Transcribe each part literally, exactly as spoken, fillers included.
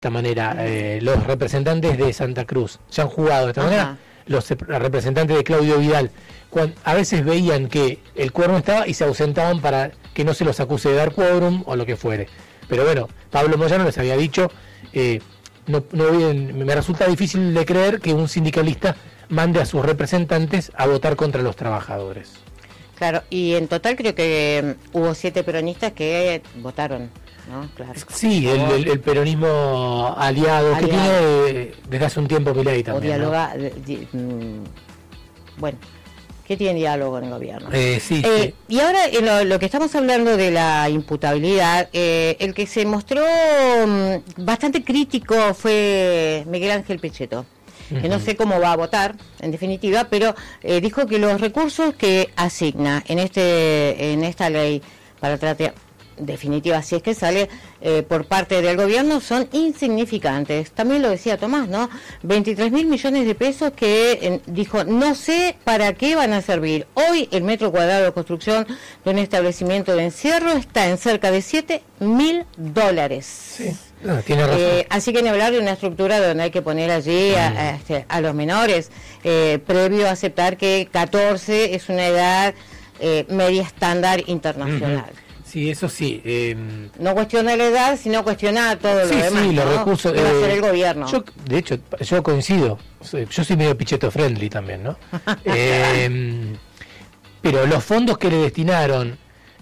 esta manera, eh, los representantes de Santa Cruz se han jugado de esta Ajá. manera, los representantes de Claudio Vidal, cuando, a veces veían que el quórum estaba y se ausentaban para que no se los acuse de dar quórum o lo que fuere. Pero bueno, Pablo Moyano les había dicho, eh, no, no, me resulta difícil de creer que un sindicalista mande a sus representantes a votar contra los trabajadores. Claro, y en total creo que hubo siete peronistas que votaron, ¿no? Claro. Sí, el, el, el peronismo aliado, aliado, que tiene desde hace un tiempo Milei también. O dialoga, ¿no? de, de, mm, bueno, ¿qué tiene diálogo en el gobierno? Eh, sí, eh, sí. Y ahora, en lo, lo que estamos hablando de la imputabilidad, eh, el que se mostró mm, bastante crítico fue Miguel Ángel Pichetto. Que no sé cómo va a votar, en definitiva, pero eh, dijo que los recursos que asigna en este en esta ley para tratar, definitiva, si es que sale eh, por parte del gobierno, son insignificantes. También lo decía Tomás, ¿no? veintitrés mil millones de pesos que eh, dijo, no sé para qué van a servir. Hoy el metro cuadrado de construcción de un establecimiento de encierro está en cerca de siete mil dólares. Sí. No, tiene razón. Eh, así que ni hablar de una estructura donde hay que poner allí a, a, este, a los menores, eh, previo a aceptar que catorce es una edad eh, media estándar internacional. Uh-huh. Sí, eso sí. Eh... No cuestiona la edad, sino cuestiona todo sí, lo demás. Sí, los ¿no? recursos. Que va a hacer el gobierno. Yo, de hecho, yo coincido. Yo soy medio Pichetto friendly también, ¿no? eh, pero los fondos que le destinaron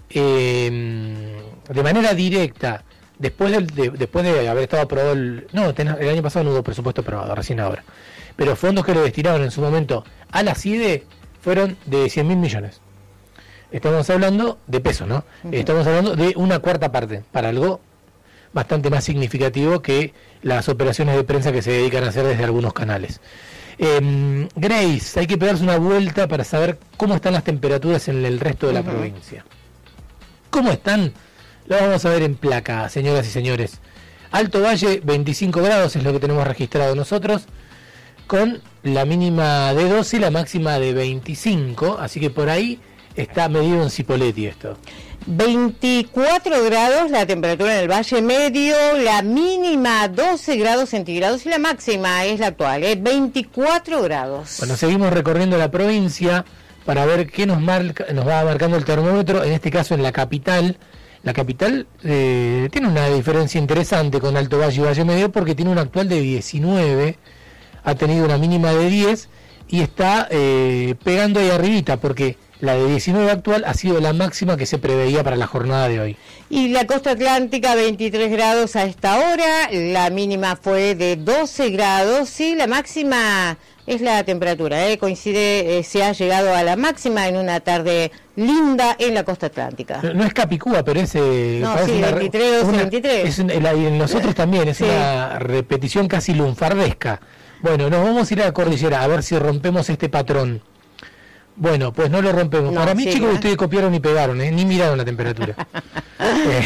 eh, de manera directa. Después de, de, después de haber estado aprobado el... No, ten, el año pasado no hubo presupuesto aprobado, recién ahora. Pero fondos que le destinaron en su momento a la C I D E fueron de cien mil millones. Estamos hablando de pesos, ¿no? Uh-huh. Estamos hablando de una cuarta parte, para algo bastante más significativo que las operaciones de prensa que se dedican a hacer desde algunos canales. Eh, Grace, hay que pegarse una vuelta para saber cómo están las temperaturas en el resto de la uh-huh. provincia. ¿Cómo están? Lo vamos a ver en placa, señoras y señores. Alto Valle, veinticinco grados es lo que tenemos registrado nosotros, con la mínima de doce y la máxima de veinticinco, así que por ahí está medido en Cipolletti esto. veinticuatro grados la temperatura en el Valle Medio, la mínima doce grados centígrados y la máxima es la actual, ¿eh? veinticuatro grados. Bueno, seguimos recorriendo la provincia para ver qué nos, marca, nos va marcando el termómetro, en este caso en la capital. La capital eh, tiene una diferencia interesante con Alto Valle y Valle Medio porque tiene un actual de diecinueve, ha tenido una mínima de diez y está eh, pegando ahí arribita porque la de diecinueve actual ha sido la máxima que se preveía para la jornada de hoy. Y la costa atlántica, veintitrés grados a esta hora, la mínima fue de doce grados y la máxima es la temperatura, ¿eh? coincide, eh, se ha llegado a la máxima en una tarde linda en la costa atlántica. No, no es Capicúa, pero es... Eh, no, sí, una, veintitrés, una, veintitrés. Es un, la, en nosotros también, es sí. una repetición casi lunfardesca. Bueno, nos vamos a ir a la cordillera a ver si rompemos este patrón. Bueno, pues no lo rompemos. No, Para mí, sí, chicos, ¿eh? Ustedes copiaron y pegaron, ¿eh? Ni miraron la temperatura. eh,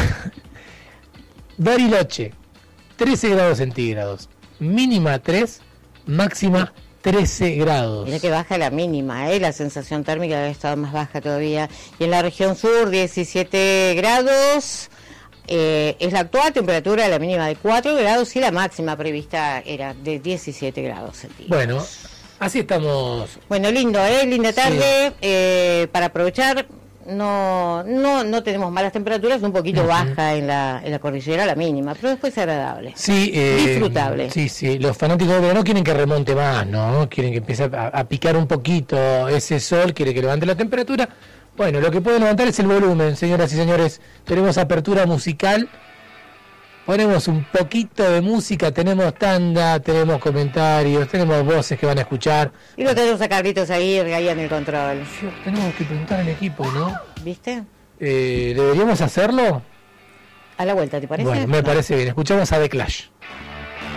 Bariloche, trece grados centígrados. Mínima tres, máxima trece grados. Mira que baja la mínima, ¿eh? La sensación térmica debe estar más baja todavía. Y en la región sur, diecisiete grados. Eh, es la actual temperatura, la mínima de cuatro grados y la máxima prevista era de diecisiete grados centígrados. Bueno, así estamos. Bueno, lindo, ¿eh? Linda tarde, sí. eh, para aprovechar. No no no tenemos malas temperaturas, un poquito uh-huh. baja en la en la cordillera la mínima, pero después es agradable. Sí, eh, disfrutable. Sí, sí, los fanáticos de verano quieren que remonte más, ¿no? Quieren que empiece a, a picar un poquito ese sol, quiere que levante la temperatura. Bueno, lo que puede levantar es el volumen, señoras y señores. Tenemos apertura musical. Ponemos un poquito de música, tenemos tanda, tenemos comentarios, tenemos voces que van a escuchar. Y lo tenemos a Carlitos ahí, ahí en el control. Tenemos que preguntar al equipo, ¿no? ¿Viste? Eh, ¿Deberíamos hacerlo? A la vuelta, ¿te parece? Bueno, me parece bien. Escuchamos a The Clash.